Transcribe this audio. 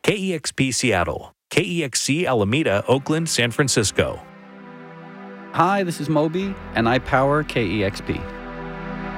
KEXP Seattle, KEXC Alameda, Oakland, San Francisco. Hi, this is Moby, and I power KEXP.